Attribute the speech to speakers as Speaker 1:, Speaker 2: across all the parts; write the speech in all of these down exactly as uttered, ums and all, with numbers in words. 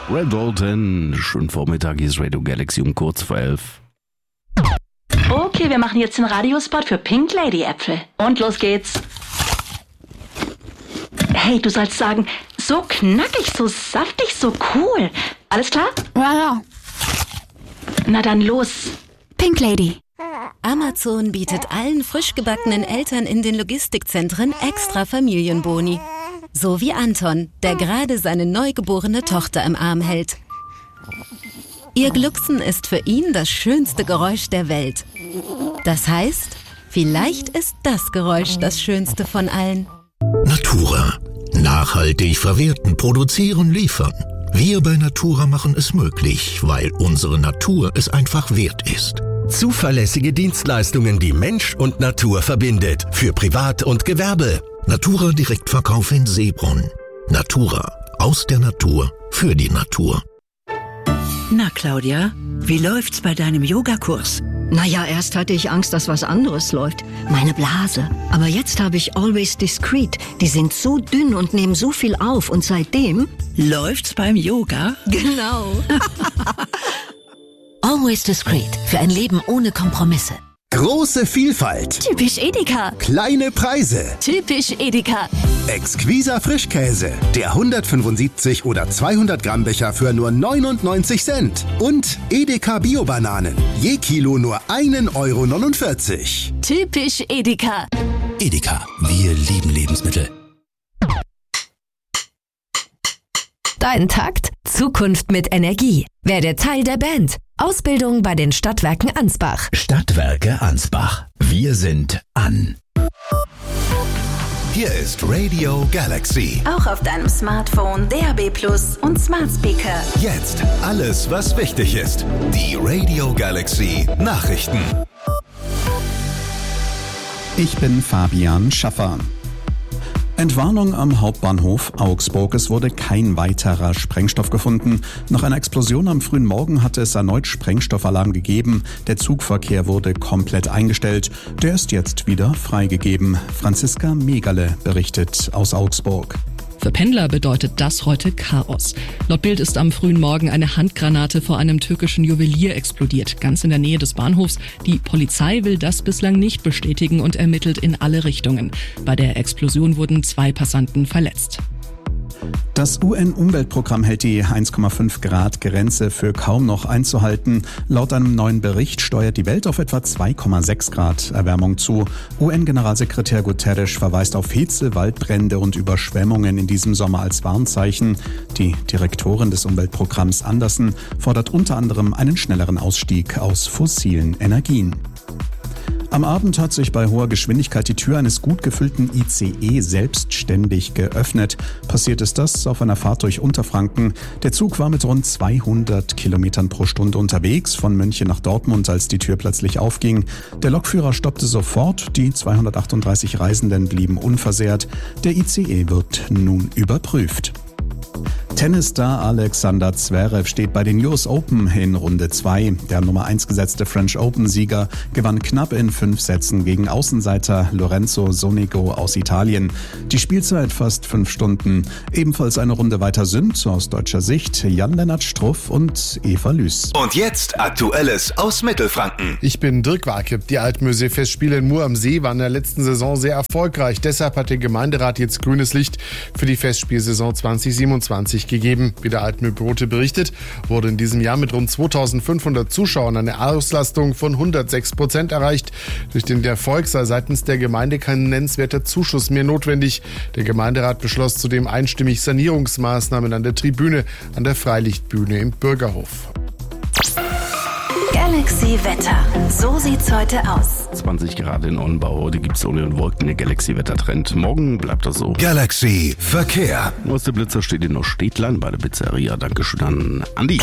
Speaker 1: Red Dalton, schönen Vormittag, hier ist Radio Galaxy um kurz vor elf.
Speaker 2: Okay, wir machen jetzt den Radiospot für Pink Lady Äpfel. Und los geht's. Hey, du sollst sagen, so knackig, so saftig, so cool. Alles klar?
Speaker 3: Ja, ja.
Speaker 2: Na dann los.
Speaker 3: Pink Lady.
Speaker 4: Amazon bietet allen frisch gebackenen Eltern in den Logistikzentren extra Familienboni. So wie Anton, der gerade seine neugeborene Tochter im Arm hält. Ihr Glucksen ist für ihn das schönste Geräusch der Welt. Das heißt, vielleicht ist das Geräusch das schönste von allen.
Speaker 5: Natura. Nachhaltig verwerten, produzieren, liefern. Wir bei Natura machen es möglich, weil unsere Natur es einfach wert ist.
Speaker 6: Zuverlässige Dienstleistungen, die Mensch und Natur verbindet. Für Privat und Gewerbe.
Speaker 5: Natura Direktverkauf in Seebrunn. Natura. Aus der Natur. Für die Natur.
Speaker 7: Na, Claudia, wie läuft's bei deinem Yogakurs?
Speaker 8: Naja, erst hatte ich Angst, dass was anderes läuft. Meine Blase. Aber jetzt habe ich Always Discreet. Die sind so dünn und nehmen so viel auf. Und seitdem...
Speaker 7: Läuft's beim Yoga?
Speaker 8: Genau.
Speaker 9: Always Discreet. Für ein Leben ohne Kompromisse.
Speaker 6: Große Vielfalt.
Speaker 3: Typisch Edeka.
Speaker 6: Kleine Preise.
Speaker 3: Typisch Edeka.
Speaker 6: Exquiser Frischkäse. Der hundertfünfundsiebzig oder zweihundert Gramm Becher für nur neunundneunzig Cent. Und Edeka Bio-Bananen. Je Kilo nur ein Euro neunundvierzig.
Speaker 3: Typisch Edeka.
Speaker 10: Edeka. Wir lieben Lebensmittel.
Speaker 11: Dein Takt? Zukunft mit Energie. Werde Teil der Band. Ausbildung bei den Stadtwerken Ansbach.
Speaker 10: Stadtwerke Ansbach. Wir sind an.
Speaker 6: Hier ist Radio Galaxy.
Speaker 12: Auch auf deinem Smartphone, D A B Plus und Smart Speaker.
Speaker 6: Jetzt alles, was wichtig ist. Die Radio Galaxy Nachrichten.
Speaker 13: Ich bin Fabian Schaffer. Entwarnung am Hauptbahnhof Augsburg. Es wurde kein weiterer Sprengstoff gefunden. Nach einer Explosion am frühen Morgen hatte es erneut Sprengstoffalarm gegeben. Der Zugverkehr wurde komplett eingestellt. Der ist jetzt wieder freigegeben. Franziska Megale berichtet aus Augsburg.
Speaker 14: Für Pendler bedeutet das heute Chaos. Laut Bild ist am frühen Morgen eine Handgranate vor einem türkischen Juwelier explodiert, ganz in der Nähe des Bahnhofs. Die Polizei will das bislang nicht bestätigen und ermittelt in alle Richtungen. Bei der Explosion wurden zwei Passanten verletzt.
Speaker 13: Das U N-Umweltprogramm hält die eins Komma fünf Grad Grenze für kaum noch einzuhalten. Laut einem neuen Bericht steuert die Welt auf etwa zwei Komma sechs Grad Erwärmung zu. U N-Generalsekretär Guterres verweist auf Hitze, Waldbrände und Überschwemmungen in diesem Sommer als Warnzeichen. Die Direktorin des Umweltprogramms Andersen fordert unter anderem einen schnelleren Ausstieg aus fossilen Energien. Am Abend hat sich bei hoher Geschwindigkeit die Tür eines gut gefüllten I C E selbstständig geöffnet. Passiert ist das auf einer Fahrt durch Unterfranken. Der Zug war mit rund zweihundert Kilometern pro Stunde unterwegs, von München nach Dortmund, als die Tür plötzlich aufging. Der Lokführer stoppte sofort, die zweihundertachtunddreißig Reisenden blieben unversehrt. Der I C E wird nun überprüft. Tennisstar Alexander Zverev steht bei den U S Open in Runde zwei. Der Nummer eins gesetzte French Open-Sieger gewann knapp in fünf Sätzen gegen Außenseiter Lorenzo Sonego aus Italien. Die Spielzeit fast fünf Stunden. Ebenfalls eine Runde weiter sind aus deutscher Sicht Jan-Lennart Struff und Eva Lüß.
Speaker 6: Und jetzt Aktuelles aus Mittelfranken.
Speaker 15: Ich bin Dirk Warke. Die Altmühlsee-Festspiele in Mur am See waren in der letzten Saison sehr erfolgreich. Deshalb hat der Gemeinderat jetzt grünes Licht für die Festspielsaison zwanzig siebenundzwanzig gegeben. Wie der Altmühlbrote berichtet, wurde in diesem Jahr mit rund zweitausendfünfhundert Zuschauern eine Auslastung von hundertsechs Prozent erreicht. Durch den Erfolg sei seitens der Gemeinde kein nennenswerter Zuschuss mehr notwendig. Der Gemeinderat beschloss zudem einstimmig Sanierungsmaßnahmen an der Tribüne, an der Freilichtbühne im Bürgerhof.
Speaker 12: Galaxy Wetter. So sieht's heute aus.
Speaker 1: zwanzig Grad in Onbau. Heute gibt's ohne den Wolken der Galaxy-Wettertrend. Morgen bleibt das so.
Speaker 6: Galaxy Verkehr.
Speaker 1: Aus der Blitzer steht in Städtlein bei der Pizzeria. Dankeschön an Andi.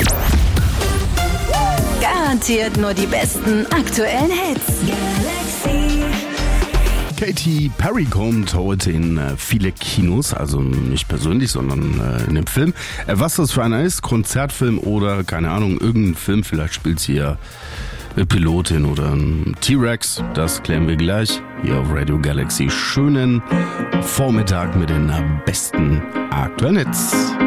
Speaker 12: Garantiert nur die besten aktuellen Hits. Galaxy.
Speaker 1: Katy Perry kommt heute in äh, viele Kinos, also nicht persönlich, sondern äh, in dem Film. Äh, was das für einer ist, Konzertfilm oder, keine Ahnung, irgendein Film, vielleicht spielt sie ja eine Pilotin oder ein T-Rex, das klären wir gleich hier auf Radio Galaxy. Schönen Vormittag mit den besten aktuellen Hits.